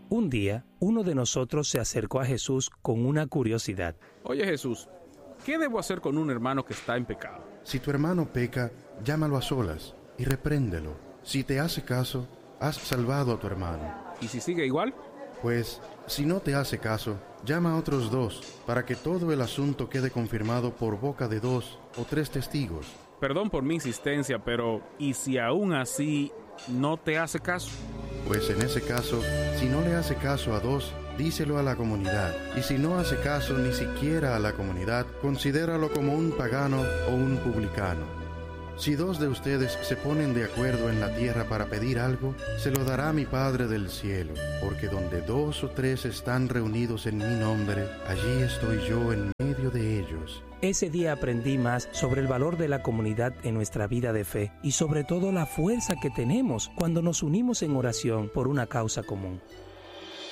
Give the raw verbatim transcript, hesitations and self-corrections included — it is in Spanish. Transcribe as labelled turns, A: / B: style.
A: Un día, uno de nosotros se acercó a Jesús con una curiosidad.
B: Oye Jesús, ¿qué debo hacer con un hermano que está en pecado?
C: Si tu hermano peca, llámalo a solas y repréndelo. Si te hace caso, has salvado a tu hermano.
B: ¿Y si sigue igual?
C: Pues, si no te hace caso, llama a otros dos, para que todo el asunto quede confirmado por boca de dos o tres testigos.
B: Perdón por mi insistencia, pero ¿y si aún así no te hace caso?
C: Pues en ese caso, si no le hace caso a dos, díselo a la comunidad. Y si no hace caso ni siquiera a la comunidad, considéralo como un pagano o un publicano. Si dos de ustedes se ponen de acuerdo en la tierra para pedir algo, se lo dará mi Padre del cielo, porque donde dos o tres están reunidos en mi nombre, allí estoy yo en medio de ellos.
A: Ese día aprendí más sobre el valor de la comunidad en nuestra vida de fe y sobre todo la fuerza que tenemos cuando nos unimos en oración por una causa común.